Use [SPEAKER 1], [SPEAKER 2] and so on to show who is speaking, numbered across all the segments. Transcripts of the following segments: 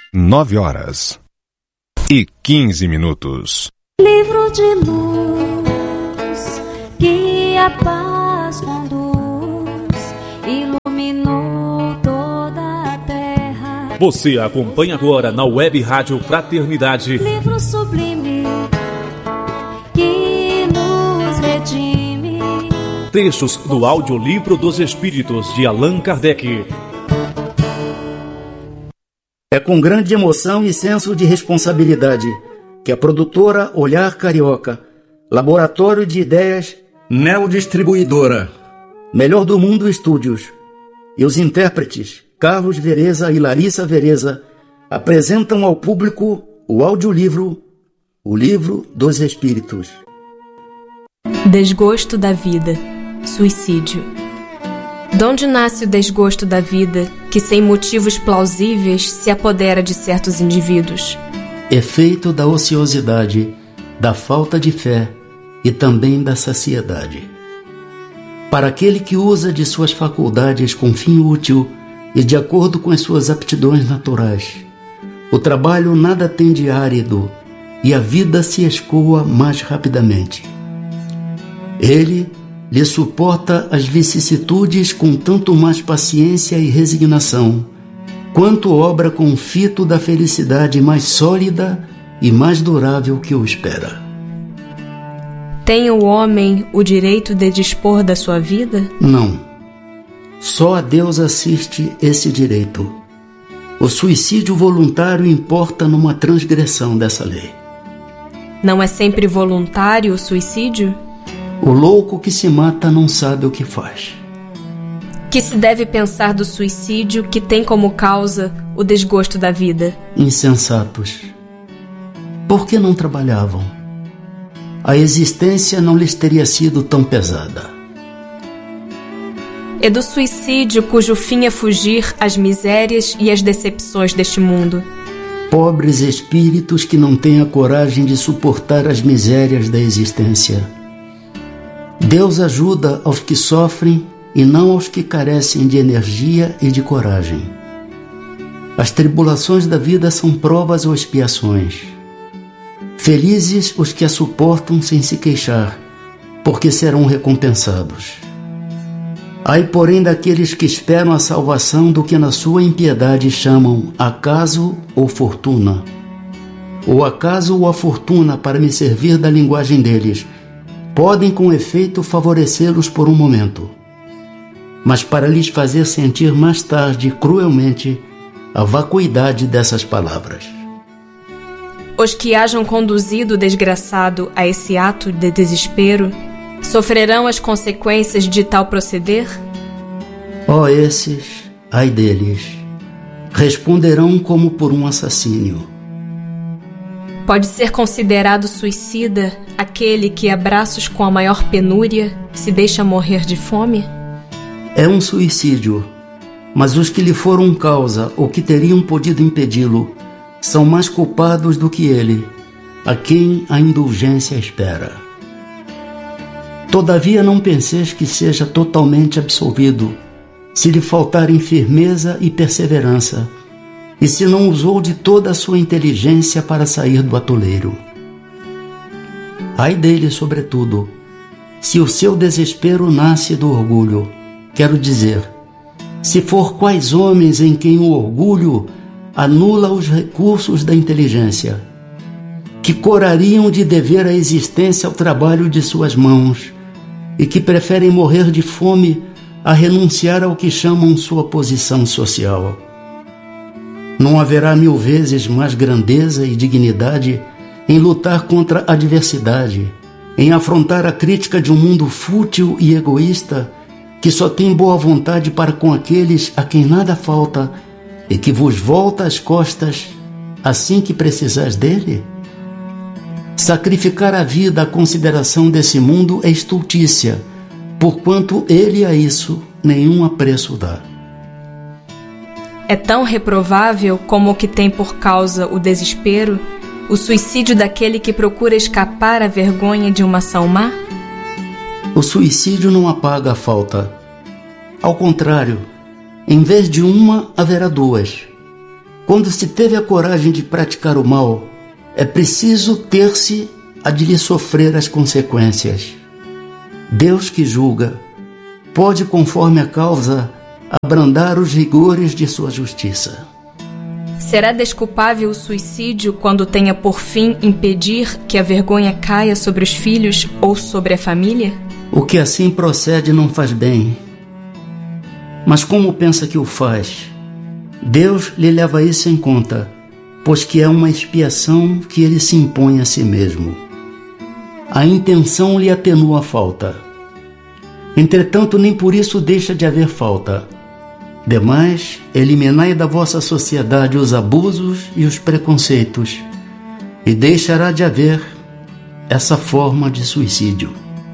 [SPEAKER 1] 9h15.
[SPEAKER 2] Livro de luz que a paz conduz, iluminou toda a terra.
[SPEAKER 3] Você acompanha agora na Web Rádio Fraternidade.
[SPEAKER 2] Livro sublime que nos redime.
[SPEAKER 3] Trechos do Audiolivro dos Espíritos de Allan Kardec.
[SPEAKER 4] É com grande emoção e senso de responsabilidade que a produtora Olhar Carioca, Laboratório de Ideias, Neodistribuidora, Melhor do Mundo Estúdios e os intérpretes Carlos Vereza e Larissa Vereza apresentam ao público o audiolivro O Livro dos Espíritos.
[SPEAKER 5] Desgosto da vida. Suicídio. Donde nasce o desgosto da vida que, sem motivos plausíveis, se apodera de certos indivíduos?
[SPEAKER 4] Efeito da ociosidade, da falta de fé e também da saciedade. Para aquele que usa de suas faculdades com fim útil e de acordo com as suas aptidões naturais, o trabalho nada tem de árido e a vida se escoa mais rapidamente. Ele lhe suporta as vicissitudes com tanto mais paciência e resignação, quanto obra com o fito da felicidade mais sólida e mais durável que o espera.
[SPEAKER 5] Tem o homem o direito de dispor da sua vida?
[SPEAKER 4] Não. Só a Deus assiste esse direito. O suicídio voluntário importa numa transgressão dessa lei.
[SPEAKER 5] Não é sempre voluntário o suicídio?
[SPEAKER 4] O louco que se mata não sabe o que faz.
[SPEAKER 5] Que se deve pensar do suicídio que tem como causa o desgosto da vida?
[SPEAKER 4] Insensatos. Por que não trabalhavam? A existência não lhes teria sido tão pesada.
[SPEAKER 5] É do suicídio cujo fim é fugir às misérias e às decepções deste mundo.
[SPEAKER 4] Pobres espíritos que não têm a coragem de suportar as misérias da existência. Deus ajuda aos que sofrem e não aos que carecem de energia e de coragem. As tribulações da vida são provas ou expiações. Felizes os que a suportam sem se queixar, porque serão recompensados. Ai, porém, daqueles que esperam a salvação do que na sua impiedade chamam acaso ou fortuna. O acaso ou a fortuna, para me servir da linguagem deles, podem com efeito favorecê-los por um momento, mas para lhes fazer sentir mais tarde, cruelmente, a vacuidade dessas palavras.
[SPEAKER 5] Os que hajam conduzido o desgraçado a esse ato de desespero sofrerão as consequências de tal proceder?
[SPEAKER 4] Ó, esses, ai deles, responderão como por um assassínio.
[SPEAKER 5] Pode ser considerado suicida aquele que, a braços com a maior penúria, se deixa morrer de fome?
[SPEAKER 4] É um suicídio, mas os que lhe foram causa ou que teriam podido impedi-lo são mais culpados do que ele, a quem a indulgência espera. Todavia não penseis que seja totalmente absolvido, se lhe faltarem firmeza e perseverança, e se não usou de toda a sua inteligência para sair do atoleiro. Ai dele, sobretudo, se o seu desespero nasce do orgulho, quero dizer, se for quais homens em quem o orgulho anula os recursos da inteligência, que corariam de dever a existência ao trabalho de suas mãos e que preferem morrer de fome a renunciar ao que chamam sua posição social. Não haverá 1000 vezes mais grandeza e dignidade em lutar contra a adversidade, em afrontar a crítica de um mundo fútil e egoísta que só tem boa vontade para com aqueles a quem nada falta e que vos volta as costas assim que precisais dele? Sacrificar a vida à consideração desse mundo é estultícia, porquanto ele a isso nenhum apreço dá.
[SPEAKER 5] É tão reprovável como o que tem por causa o desespero, o suicídio daquele que procura escapar à vergonha de uma ação má?
[SPEAKER 4] O suicídio não apaga a falta. Ao contrário, em vez de uma, haverá 2. Quando se teve a coragem de praticar o mal, é preciso ter-se a de lhe sofrer as consequências. Deus que julga, pode, conforme a causa, abrandar os rigores de sua justiça.
[SPEAKER 5] Será desculpável o suicídio quando tenha por fim impedir que a vergonha caia sobre os filhos ou sobre a família?
[SPEAKER 4] O que assim procede não faz bem. Mas como pensa que o faz? Deus lhe leva isso em conta, pois que é uma expiação que ele se impõe a si mesmo. A intenção lhe atenua a falta. Entretanto, nem por isso deixa de haver falta. Demais, eliminai da vossa sociedade os abusos e os preconceitos, e deixará de haver essa forma de suicídio.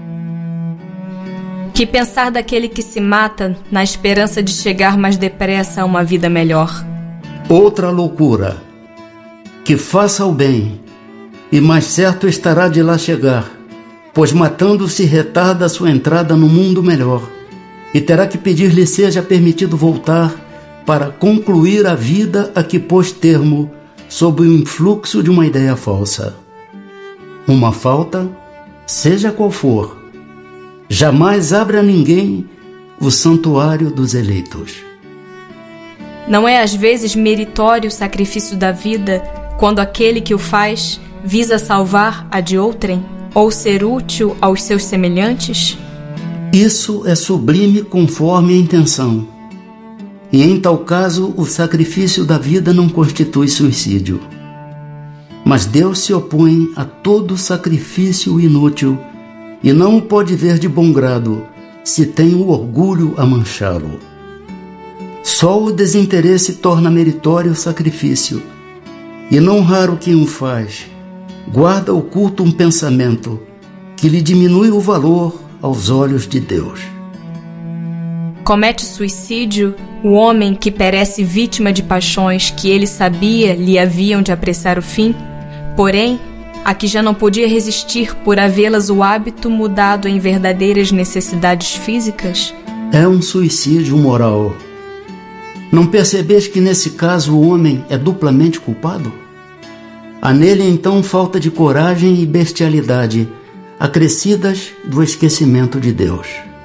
[SPEAKER 5] Que pensar daquele que se mata na esperança de chegar mais depressa a uma vida melhor?
[SPEAKER 4] Outra loucura. Que faça o bem, e mais certo estará de lá chegar, pois matando-se retarda a sua entrada no mundo melhor, e terá que pedir-lhe seja permitido voltar para concluir a vida a que pôs termo sob o influxo de uma ideia falsa. Uma falta, seja qual for, jamais abre a ninguém o santuário dos eleitos.
[SPEAKER 5] Não é às vezes meritório o sacrifício da vida quando aquele que o faz visa salvar a de outrem ou ser útil aos seus semelhantes?
[SPEAKER 4] Isso é sublime conforme a intenção. E em tal caso, o sacrifício da vida não constitui suicídio. Mas Deus se opõe a todo sacrifício inútil e não o pode ver de bom grado se tem o orgulho a manchá-lo. Só o desinteresse torna meritório o sacrifício, e não raro quem o faz guarda oculto um pensamento que lhe diminui o valor aos olhos de Deus.
[SPEAKER 5] Comete suicídio o homem que perece vítima de paixões que ele sabia lhe haviam de apressar o fim, porém, a que já não podia resistir por havê-las o hábito mudado em verdadeiras necessidades físicas?
[SPEAKER 4] É um suicídio moral. Não percebes que nesse caso o homem é duplamente culpado? Há nele então falta de coragem e bestialidade, acrescidas do esquecimento de Deus.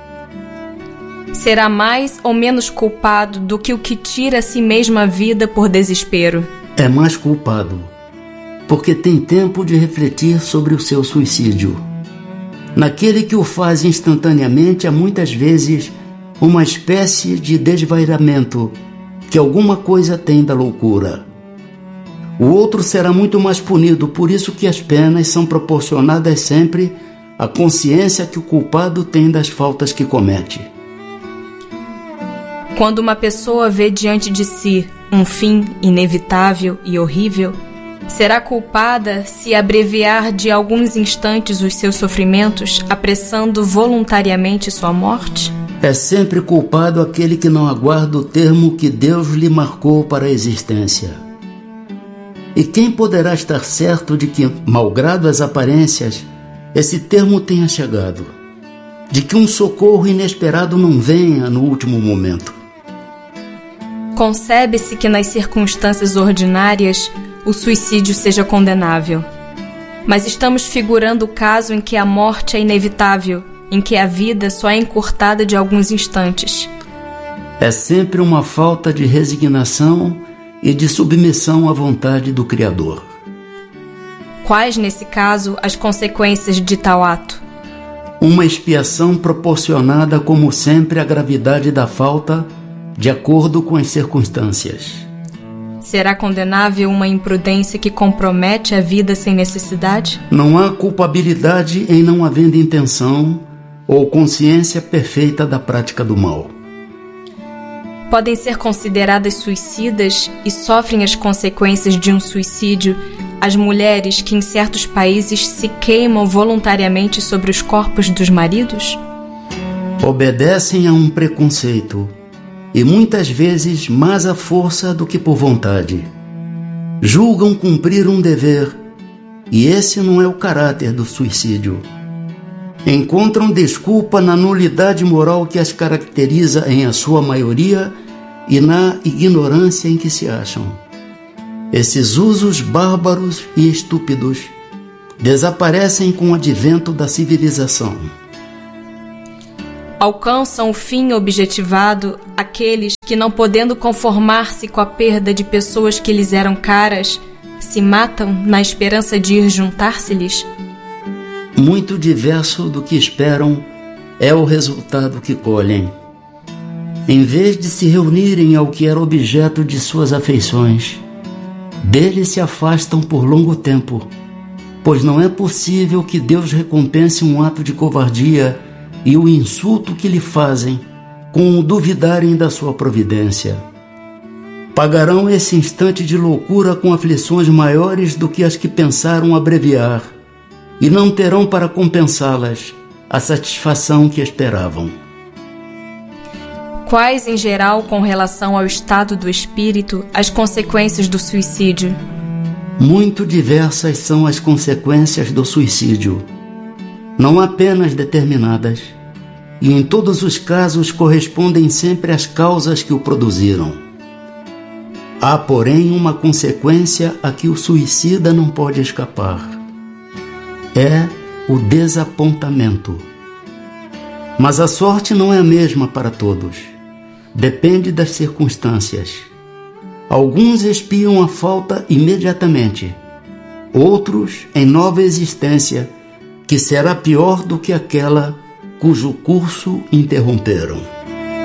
[SPEAKER 5] Será mais ou menos culpado do que o que tira a si mesmo a vida por desespero?
[SPEAKER 4] É mais culpado, porque tem tempo de refletir sobre o seu suicídio. Naquele que o faz instantaneamente há muitas vezes uma espécie de desvairamento que alguma coisa tem da loucura. O outro será muito mais punido, por isso que as penas são proporcionadas sempre à consciência que o culpado tem das faltas que comete.
[SPEAKER 5] Quando uma pessoa vê diante de si um fim inevitável e horrível, será culpada se abreviar de alguns instantes os seus sofrimentos, apressando voluntariamente sua morte?
[SPEAKER 4] É sempre culpado aquele que não aguarda o termo que Deus lhe marcou para a existência. E quem poderá estar certo de que, malgrado as aparências, esse termo tenha chegado? De que um socorro inesperado não venha no último momento?
[SPEAKER 5] Concebe-se que nas circunstâncias ordinárias o suicídio seja condenável. Mas estamos figurando o caso em que a morte é inevitável, em que a vida só é encurtada de alguns instantes.
[SPEAKER 4] É sempre uma falta de resignação e de submissão à vontade do Criador.
[SPEAKER 5] Quais, nesse caso, as consequências de tal ato?
[SPEAKER 4] Uma expiação proporcionada, como sempre, à gravidade da falta, de acordo com as circunstâncias.
[SPEAKER 5] Será condenável uma imprudência que compromete a vida sem necessidade?
[SPEAKER 4] Não há culpabilidade em não havendo intenção ou consciência perfeita da prática do mal.
[SPEAKER 5] Podem ser consideradas suicidas e sofrem as consequências de um suicídio as mulheres que em certos países se queimam voluntariamente sobre os corpos dos maridos?
[SPEAKER 4] Obedecem a um preconceito e muitas vezes mais à força do que por vontade. Julgam cumprir um dever e esse não é o caráter do suicídio. Encontram desculpa na nulidade moral que as caracteriza em a sua maioria e na ignorância em que se acham. Esses usos bárbaros e estúpidos desaparecem com o advento da civilização.
[SPEAKER 5] Alcançam o fim objetivado aqueles que, não podendo conformar-se com a perda de pessoas que lhes eram caras, se matam na esperança de ir juntar-se-lhes?
[SPEAKER 4] Muito diverso do que esperam é o resultado que colhem. Em vez de se reunirem ao que era objeto de suas afeições, dele se afastam por longo tempo, pois não é possível que Deus recompense um ato de covardia e o insulto que lhe fazem com o duvidarem da sua providência. Pagarão esse instante de loucura com aflições maiores do que as que pensaram abreviar, e não terão para compensá-las a satisfação que esperavam.
[SPEAKER 5] Quais, em geral, com relação ao estado do espírito, as consequências do suicídio?
[SPEAKER 4] Muito diversas são as consequências do suicídio, não apenas determinadas, e em todos os casos correspondem sempre às causas que o produziram. Há, porém, uma consequência a que o suicida não pode escapar. É o desapontamento. Mas a sorte não é a mesma para todos. Depende das circunstâncias. Alguns expiam a falta imediatamente, outros em nova existência, que será pior do que aquela cujo curso interromperam.